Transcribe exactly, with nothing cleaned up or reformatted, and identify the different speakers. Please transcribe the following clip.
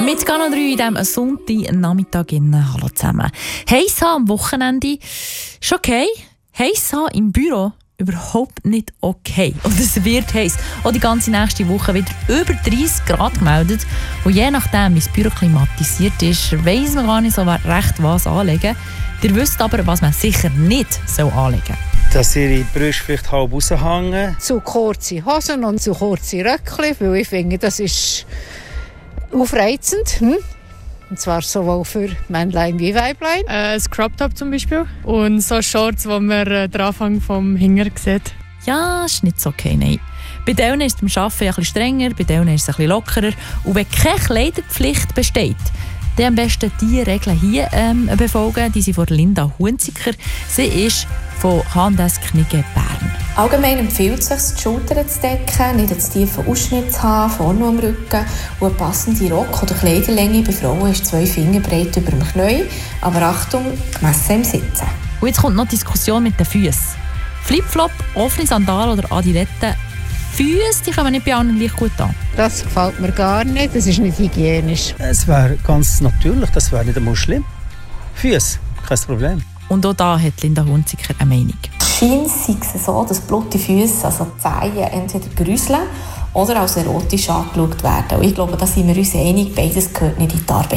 Speaker 1: Mit Kanal drei in diesem Sonntagnachmittag in Hallo zusammen. Heiß am Wochenende ist okay. Heiß im Büro überhaupt nicht okay. Und es wird heiß. Auch die ganze nächste Woche wieder über dreißig Grad gemeldet. Und je nachdem, wie das Büro klimatisiert ist, weiss man gar nicht so recht, was anlegen. Ihr wisst aber, was man sicher nicht anlegen soll.
Speaker 2: Dass ihre Brüste vielleicht halb raushängen.
Speaker 3: Zu kurze Hosen und zu kurze Röckchen, weil ich finde, das ist aufreizend. Hm? Und zwar sowohl für Männlein wie Weiblein.
Speaker 4: Äh, ein Crop Top zum Beispiel. Und so Shorts, wo man äh, den Anfang vom Hinger sieht.
Speaker 1: Ja, ist nicht so okay, nein. Bei denen ist es beim Arbeiten ein bisschen strenger, bei denen ist es ein bisschen lockerer. Und wenn keine Kleiderpflicht besteht, dann am besten diese Regeln hier ähm, befolgen. Die sind von Linda Hunziker. Sie ist von H und S Knigge Bern.
Speaker 5: Allgemein empfiehlt es sich, die Schultern zu decken, nicht einen tiefen Ausschnitt zu haben, vorne am Rücken. Und eine passende Rock- oder Kleiderlänge bei Frauen ist zwei Finger breit über dem Knie. Aber Achtung, gemessen im Sitzen.
Speaker 1: Und jetzt kommt noch die Diskussion mit den Füßen. Flipflop, offene Sandalen oder Adiletten. Füße, die kommen nicht bei allen gleich gut an.
Speaker 3: Das gefällt mir gar nicht, das ist nicht hygienisch.
Speaker 2: Es wäre ganz natürlich, das wäre nicht einmal schlimm. Füße, kein Problem.
Speaker 1: Und auch da hat Linda Hunziker eine Meinung.
Speaker 5: Scheint sei es so, dass blutige Füße, also die Zehen, entweder grüseln oder als erotisch angeschaut werden. Und ich glaube, da sind wir uns einig, beides gehört nicht in die Arbeit.